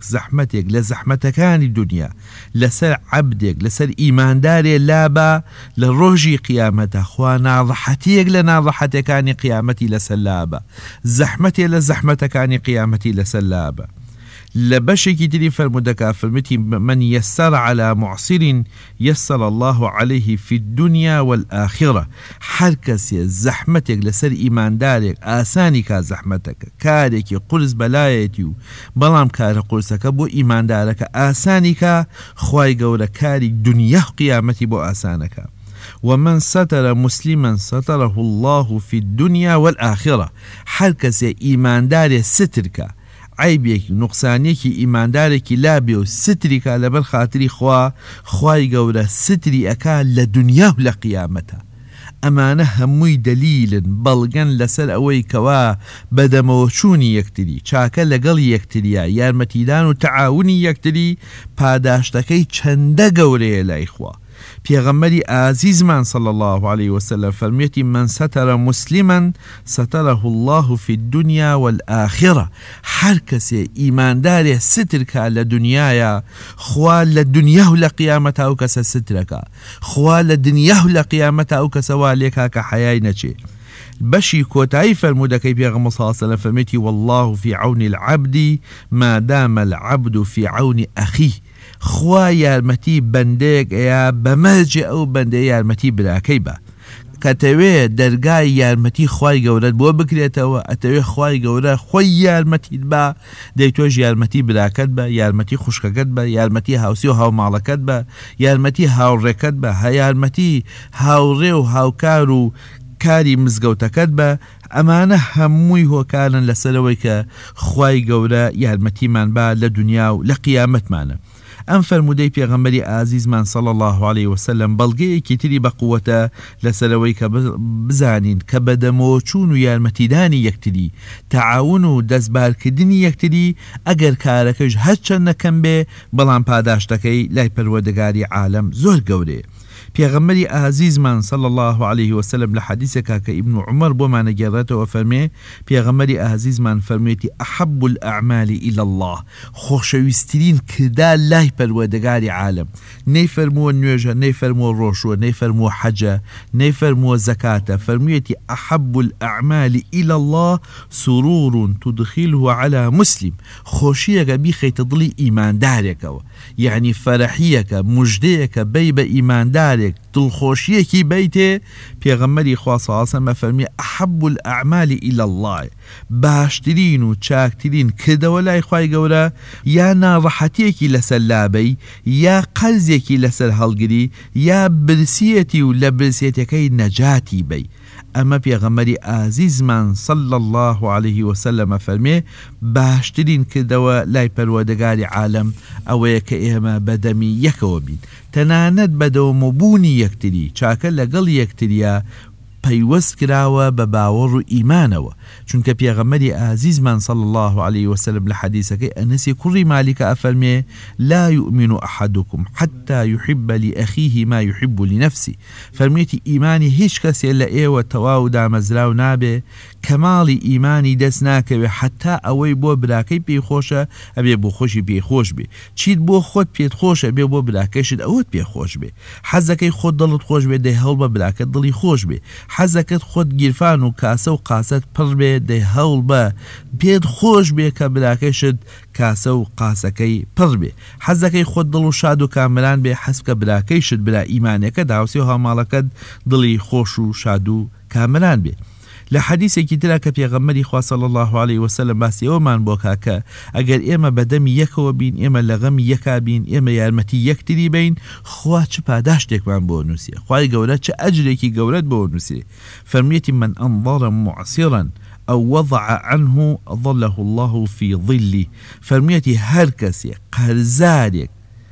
زەحمەتێک لە زەحمەتەکانی دنیا لەسەر عەبدێک لەسەر ئیماندارێ لابە لە ڕۆژی قیامەتە خوا ناڕەحەتیەک لە ناڕەحەتەکانی قیامەتی لەسەر لابە زەحمەتێک لە زەحمەتەکانی قیامەتی لەسەر لابە لە بەشێکی تری فەرمودەکە فەرمووی من يسر على معسر يسر الله عليه في الدنيا والآخرة هەر کەسێ زەحمەتێک لەسەر ئیماندارێک ئاسانی کا زەحمەتەکە کارێکی قورس بەلایەتی و بەڵام کارە قورسەکە بۆ ئیماندارەکە ئاسانی کا خوای گەورە کاری دنیا و قیامەتی بۆ ئاسانەکە ومن ستر مسلما ستره الله في الدنيا والآخرة هەر کەسێ ئیماندارێ سترکە عیبێکی نوقسانێکی ئیماندارێکی لابێ و ستریکە لەبەر خاتری خوای گەورە ستری ئەکا لە دنیا و لە قیامەتە ئەمانە هەمووی دەلیلن بەڵگەن لەسەر ئەوەی کەوا بەدەمەوە چوونی یەکتری چاکە لەگەڵ یەکتریە یارمەتیدان و تەعاونی یەکتری پاداشتەکەی چەندە گەورەیە لای خوا پیغمبری عزیزمان صلی الله علیه وسلم فرمیتی من ستر مسلما ستره الله في الدنيا والآخرة هر کسی ایماندار ستر که لدنیایا خوا لدنیا و لقیامت او کس ستر که خوا لدنیا و لقیامت او کس والیکا که حیای نچه بشي كوتاي فرمودكي بيغم صلى الله عليه وسلم فرميتي والله في عون العبد ما دام العبد في عون أخيه خوا یارمەتی بەندێک ئەیە بەمەرجێ ئەو بەندێ یارمەتی براکەی بە کەتەوێ دەرگای یارمەتی خوای گەورەت بۆ بکرێتەوە ئەتەوێ خوای گەورە خۆی یارمەتیت بە دەی تۆش یارمەتی براکەت بە یارمەتی خوشکەکەت بە یارمەتی هاوسی و هاوماڵەکەت بە یارمەتی هاوڕێکەت بە یارمەتی هاوڕێ و هاوکار و کاری مزگەوتەکەت بە ئەمانە هەمووی هۆکارن لەسەرەوەی کە خوای گەورە یارمەتیمان بە لە دنیا و لە قیامەتمانە ئەم فەرمودەی پێغەمبەری ئازیزمان صلی الله عليه وسلم بەڵگەیەکی تری بەقووەتە لەسەرەوەی کە بزانین کە بەدەمەوە چوون و یارمەتیدانی یەکتری تەعاون و دەستبارکردنی یەکتری ئەگەر کارەکەش هەرچەند نەکەم بێ بەڵام پاداشتەکەی لای پەروەردگاری عالەم زۆر گەورەیە پیغمبری عزیزمان صلی الله علیه وسلم لحدیثك که ابن عمر بما نجرته وفرمي پیغمبری عزیزمان فرميتي احب الاعمال الى الله خوشويسترين كدا الله پروردگار عالم نيفرمو نيوجا نيفرمو روشو نيفرمو حجة نيفرمو زكاة فرميتي احب الاعمال الى الله سرور تدخله على مسلم خوشيك بيخي تضلي ايمان دارك يعني فرحيك مجديك بيب ايمان دارك دڵخۆشیەکی بیتێ پێغەمبەری خوا صلی الله علیه و سلم فەرمی احب الاعمال الى الله باشترین و چاکترین کردەوە لای خوای گەورە یا ناڕەحەتیەکی لەسەر لابەی یا قەرزێکی لەسەر هەڵگری یا برسیەتی و لە برسیەتەکەی نەجاتی بی ئەمە پێغەمبەری ئازیزمان صلی الله علیه و سلم فەرمێ باشترین کردەوە لای پەروەردگاری عالم ئەوەیە کە ئێمە بەدەمی یەکەوە بین تەنانەت بەدەوامەبوونی یەکتری چاکە لەگەڵ یەکتریە پەیوەست کراوە بە باوەڕ و ئیمانەوە چونکە پێغەمبەری ئازیزمان صلی الله عليه وسلم لە حەدیثەکەی ئەنەسی کوڕی مالیکە ئەفەرمێ لا يؤمن أحدكم حتى يحب لأخيه ما يحب لنفسه فەرمێتی ئیمانی هیچ کەسێ لە ئێوە تەواو دامەزراو نابێ کەماڵی ئیمانی دەست ناکەوێ حتا ئەوەی بۆ براکەی پێخۆشە ئەبێ بۆ خۆشی پێخۆش بێ چیت بۆ خۆت پێت خۆشە بێ بۆ براکەشت ئەوت پێخۆش بێ حەزەکەی خۆت دڵت خۆش بێ دەی هەوڵ بە براکەت دڵی خۆش بێ حەزەکەت خۆت گیرفان و کاسە و قاسەت پڕ بێ دەی هەوڵ بە پێت خۆش بێ کە براکەشت کاسە و قاسەکەی پڕ بێ حەزەکەی خۆت دڵ و شاد و کاملان بێ حەز کە براکەیشت برا ئیمانەکە داوسی و هەماڵەکەت دڵی خۆش و شاد و کاملان بێ لحديثێکی ترا کە پێغەمبەری خوا صلی الله عليه وسلم باسی ئەومان بۆ کاکە ئەگەر ئێمە بەدەمی یەکەوە بین ئێمە لە غەمی یەکا بین ئێمە یارمەتی یەکتری بین خوا چ پاداشتێکمان بۆ نووسێ خوای گەورە چ ئەجرێکی گەورەت بۆ نووسێ فەرمێتی من أنظر معسرا أو وضع عنه ظله الله في ظله فەرمێتی هەر کەسێک قەرزارێک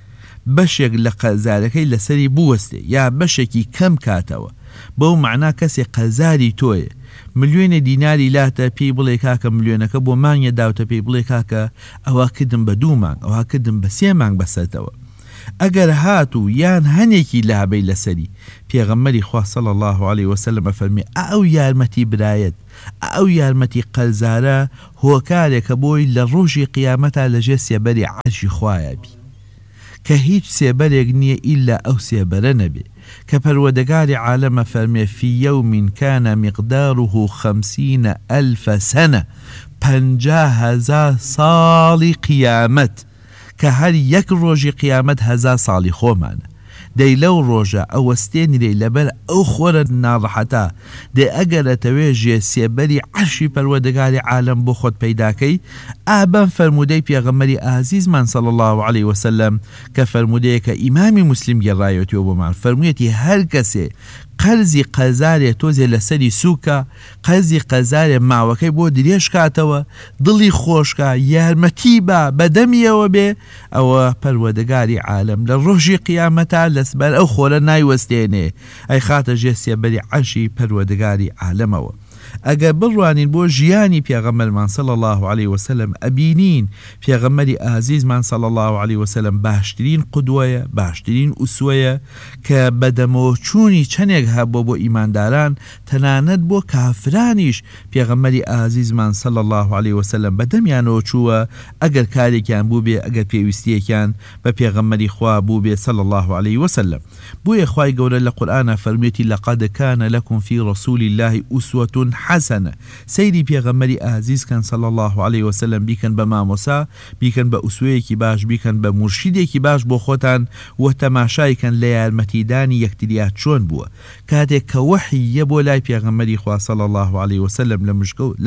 بەشێک لە قەرزارەکەی لەسەری بوەستێ یا بەشێکی کەم کاتەوە بەو معنا کەسێک قەرزاری تۆیە ملیۆنە دیناری لاتە پێی بڵێ کاکە ملیۆنەکە بۆ مانگە داوتە پێی بڵێ کاکە ئەوە کردم بە 2 مانگ ئەوە کردم بە 3 مانگ بەسەرتەوە ئەگەر هاتوو یان هەنێکی لابەی لەسەری پێغەمبەری خوا صلی الله عليه وسلم فەرمێ ئەو یارمەتی برایەت ئەو یارمەتی قەلزارە هۆکارێکە بۆی لە ڕۆژی قیامەتە لەژێ سێبەری عەرشی خوایە بی کە هیچ سێبەرێک نییە ئیلا ئەو سێبەرە نەبێ کە پەروەردگاری عالەمە فەرمێ فی یەومین کانە میقداره 50,000 سنة 50,000 ساڵی قیامەت کە هەر یەک ڕۆژی قیامەت 1000 ساڵی خۆمانە دەی لەو ڕۆژە ئەوەستێنیرێ لەبەر ئەو خۆرە ناڕەحەتە دێ ئەگەرەتەوێ ژێ سێبەری عەرشی پەروەردگاری عالەم بۆ خۆت پەیداکەی ئابەن فەرمودەی پێغەمبەری ئازیزمان صلی الله عليه وسلم کە فەرمودەیەکە ئیمامی مسلم گێڕایەتەوە بۆمان فەرموویەتی هەر کەسێ قەرزی قەزارێ تۆزێ لەسەری سووکە قەرزی قەزارێ ماوەکەی بۆ درێژ کاتەوە دڵی خۆشکە یارمەتی بە بەدەمیەوە بێ ئەوە پەروەردگاری عالەم لە ڕۆژی قیامەتە لەسبەر ئەو خۆرە نایوەستێنێ ئەی خاتە ژێ سێبەری عەرشی پەروەردگاری عالەمەوە ئەگەر بڕوانین بۆ ژیانی پێغەمبەرمان صلی الله عليه وسلم ئەبینین پێغەمبەری ئازیزمان صلی الله عليه وسلم باشترین قودوەیە باشترین ئوسوەیە کە بەدەمەوە چوونی چەندێک هەبوو بۆ ئیمانداران تەنانەت بۆ کافرانیش پێغەمبەری ئازیزمان صلی الله عليه وسلم بەدەمیانەوە چووە ئەگەر کارێکیان بوو بێ ئەگەر پێویستیەکیان بە پێغەمبەری خوا بوو بێ صلی الله عليه وسلم بۆیە خوای گەورە لە قورئانە فەرموویەتی لەقەد کان لەکم فی رسول الله ئوسوة حسنة سەیری پێغەمبەری ئازیز کەن صلی الله عليه وسلم بیکەن بە مامۆسا بیکەن بە ئوسوەیەکی باش بیکەن بە مرشیدێکی باش بۆ خۆتان و تەماشایکەن لە یارمەتیدانی یەکتریا چۆن بووە کاتێک کە وحیە بۆ لای پێغەمبەری خوا صلی الله عليه وسلم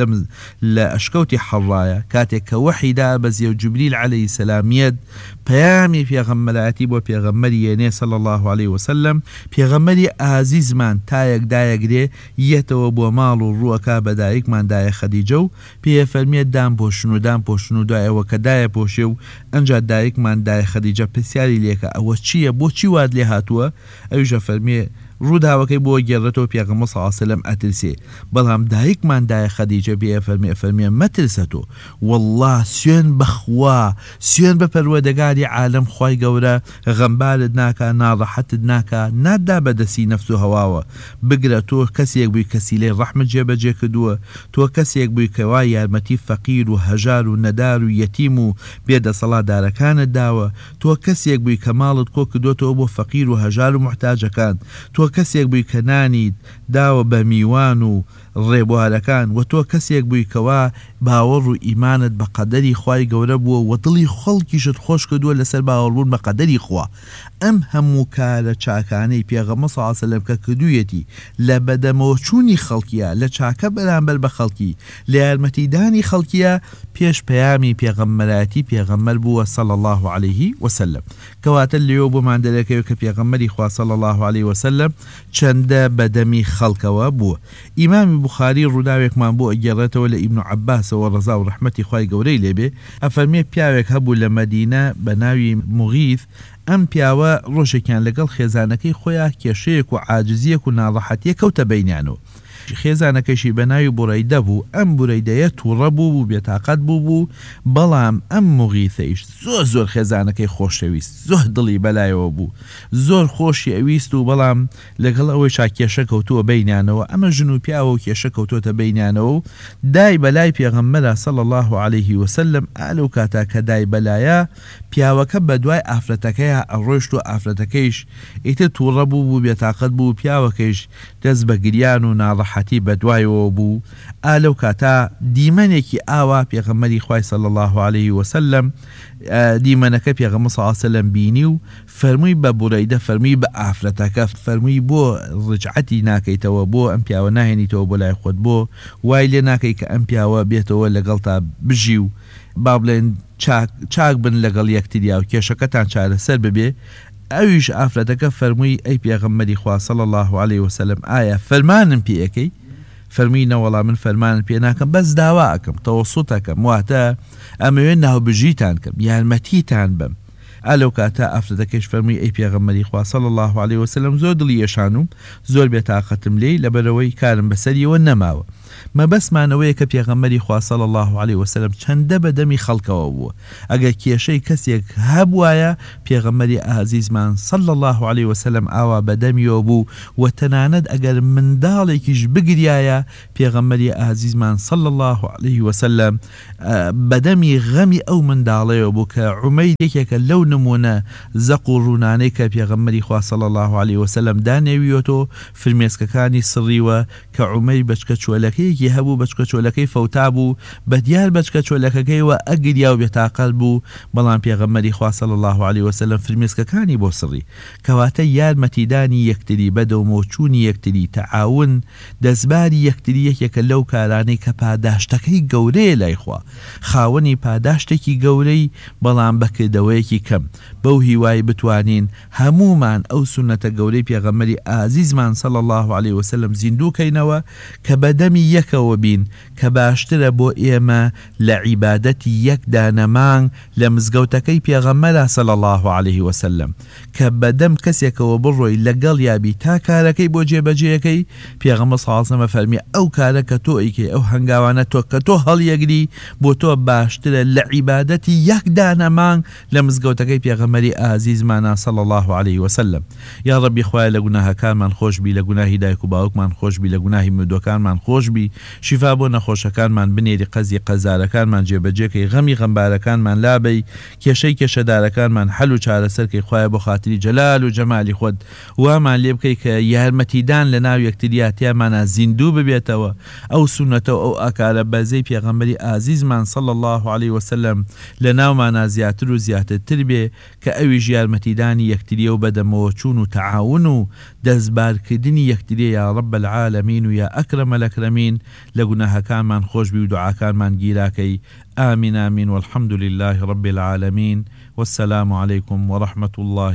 لە ئەشکەوتی حەڕایە کاتێک کە وحیدا بە زێو جوبریل عليه السلامیەت پەیامی پێغەمبەرایەتی بۆ پێغەمبەری یێنێ صلی الله عليه وسلم پێغەمبەری ئازیزمان تایەک دایەگرێ یەتەوە بۆ ماڵ و ڕووەکە بە دایکمان دایە خەدیجە و پێ فەرمیێ دام پۆشن و دوایەوە کە دایە پۆشێ و ئەنجا دایکمان دایە خەدیجە پرسیاری لێکە ئەوە چییە بۆچی وات لێ هاتووە ئەویشە فەرمیێ ڕووداوەکەی بۆ گێڕێتەوە پێغەمبەر صلی الله عليه وسلم ئەترسێ بەڵام دایکمان دایە خەدیجە پێ فەرمیێ مەترسە تۆ والله سوێن بەخوا سوێن بە پەروەردگاری عالەم خوای گەورە غەمبارت ناکا ناڕەحەتت ناکا نادا بەدەستی نەفس و هەواوە بگرە تۆ کەسێک بووی کەسی لێ ڕەحمت جێبەجێ کردووە تۆ کەسێک بووی کەوا یارمەتی فەقیر و هەژار و نەدار و یەتیم و بێدەسەڵاتدارەکانت داوە تۆ کەسێک بووی کە ماڵت کۆ کردوتەوە بۆ فەقیر و هەژار و موحتاجەکان تۆ کەسێک بووی کە نانیت داوە بە میوان و ڕێبوارەکان و تۆ کەسێک بووی کەوا باوەڕ و ئیمانت بە قەدەری خوای گەورە بووە و دڵی خەڵکیشت خۆش کردووە لەسەر باوەڕبوون بە قەدەری خوا ئەم هەموو کارە چاکانەی پێغەمبەر صلی الله عليه وسلم کە کردوویەتی لە بەدەمەوە چوونی خەڵکیە لە چاکە بەرامبەر بە خەڵکی لە یارمەتیدانی خەڵکیە پێش پەیامی پێغەمبەرایەتی پێغەمبەر بووە صلی الله عليه وسلم کەواتە لێوە بۆمان دەرەکەوێت کە پێغەمبەری خوا صلی الله عليه وسلم چەندە بەدەمی خەڵکەوە بووە ئیمامی بوخاری ڕووداوێکمان بۆ ئەگەڕێتەوە لە ئیبن عەباسەوە ڕەزا و ڕەحمەتی خوای گەورەی لێبێ ئەفەرمێ پیاوێک هەبوو لە مەدینە بە ناوی مغیث ئەم پیاوە ڕۆژێکیان لەگەڵ خێزانەکەی خۆیان کێشەیەک و عاجزیەک و ناڕەحەتیە کەوتە بەینیانەوە خێزانەکەشی بە ناوی بورەیدە بوو ئەم بورەیدەیە تووڕە بوو بێتاقەت بوو بەڵام ئەم مغیثەیش زۆر خێزانەکەی خۆشەویست زۆر دڵی بەلایەوە بوو زۆر خۆشی ئەویست و بەڵام لەگەڵ ئەوەی کێشە کەوتووە بەینیانەوە ئەمە ژن و پیاوە و کێشە کەوتوتە بەینیانەوە و دای بەلای پێغەمبەر صلی الله عليه وسلم ئالو کاتا کە دای بەلایە پیاوەکە بە دوای ئافرەتەکەیە ئەڕۆیشت و ئافرەتەکەیش ئیتر تووڕە بوو بێتاقەت بوو پیاوەکەیش دەست بە گریان و ناڕەحەتی بەدوایەوە بوو ئالەو کاتا دیمەنێکی ئاوا پێغەمبەری خوای صلی الله عليه وسلم دیمەنەکە پێغەمبەر صلی الله عليه وسلم بینی و فەرمووی بە بورەیدە فەرمووی بە ئافرەتەکە فەرمووی بۆ ڕجعەتی ناکەیتەوە بۆ ئەم پیاوە ناهێنیتەوە بۆ لای خۆت بۆ وای لێ ناکەی کە ئەم پیاوە بێتەوە لەگەڵ تا بژی و با بڵێن چاک بن لەگەڵ یەکتریا و کێشەکەتان چارەسەر ببێ ئەویش ئافرەتەکە فەرمووی ئەی پێغەمبەری خوا صلی الله عليه وسلم ئایا فەرمانم پێ ئەەکەی فەرمووی نەوەڵا من فەرمانم پێ ناکەم بەس داوا ئەکەم تەوەسوتەکەم واتە ئەمەوێ ناوبژیتان کەم یارمەتیتان بم ئالەو کاتە ئافرەتەکەش فەرمووی ئەی پێغەمبەری خوا صلی الله عليه وسلم زۆر دڵی ئێشان و زۆر بێتاقەتم لێی لەبەرەوەی کارم بەسەریەوە نەماوە مەبەسمانەوەیە کە پێغەمبەری خوا صلی الله عليه وسلم چەندە بەدەمی خەڵکەوە بووە ئەگەر کێشەی کەسێک هەبوایە پێغەمبەری ئازیزمان صلی الله عليه وسلم ئاوا بەدەمیەوە بوو و تەنانەت ئەگەر منداڵێکیش بگریایە پێغەمبەری ئازیزمان صلی الله عليه وسلم بەدەمی غەمی ئەو منداڵەیەوە بوو کە عومەیر یەکێکە لەو نمونە زەق و ڕوونانەی کە پێغەمبەری خوا صلی الله عليه وسلم دانێویەوە فرمێسکەکانی سڕیوە کە عومەیر بەچکە چۆلەکەیەکی هەبوو بەچکە چۆلەکەی فەوتا بوو بەدیار بەچکە چۆلەکەکەیەوە ئەگریا و بێتاقەت بوو بەڵام پێغەمبەری خوا صلی الله عليه وسلم فرمێسکەکانی بۆ سڕی کەواتە یارمەتیدانی یەکتری بەدەومۆچوونی یەکتری تەعاون دەستباری یەکتری یەکێکە لەو کارانەی کە پاداشتەکەی گەورەیە لای خوا خاوەنی پاداشتێکی گەورەی بەڵام بەکردەوەیەکی کەم بەو هیوای بتوانین هەمومان ئەو سونەتە گەورەی پێغەمبەری ئازیزمان صلی الله عليه وسلم زیندووکەینەوە کە بەدەمی یەکەوە بین کە باشترە بۆ ئێمە لە عیبادەتی یەک دانەمانگ لە مزگەوتەکەی پێغەمبەرە صلی الله عليه وسلم کە بەدەم کەسێکەوە بڕۆی لەگەڵ یابی تا کارەکەی بۆ جێبەجێەکەی پێغەمبەر صلی الله عليه وسلم فەرمی ئەو کارە کە تۆ ئەیکەی ئەو هەنگاوانە تۆ کە تۆ هەڵیەگری بۆ تۆ باشترە لە عیبادەتی یەک دانەمانگ لە مزگەوتەکەی پێغەمبەری ئازیزمانە صلی الله عليه وسلم یا ربی خوای لە گوناهەکانمان خۆش بی لە گوناهی دایک و باوکمان خۆش بی لە گوناهی مردوەکانمان خۆش بی شیفا بۆ نەخۆشەکانمان بنێری قەزی قەزارەکانمان جێبەجێکەی غەمی غەمبارەکانمان لابەی کێشەی کێشەدارەکانمان حەل و چارەسەرکەی خوای بۆ خاتری جەلال و جەمالی خۆت وامان لێ بکەی کە یارمەتیدان لە ناو یەکتریاتیامانە زیندوو ببێتەوە ئەو سونەتەوە ئەو ئاکارە بەزەی پێغەمبەری ئازیزمان صلی الله عليه وسلم لە ناومانە زیاتر و زیاترتر بێ کە ئەویش یارمەتیدانی یەکتریە و بەدەمەوە چوون و تەعاون و دەستبارکردنی یەکتریە یا رب العالمین و یا ئەکرەم الأکرەمین لە گوناهەکانمان خۆش بی و دوعاکانمان گیراکەی آمین آمین والحمد لله رب العالمين والسلام عليكم ورحمة الله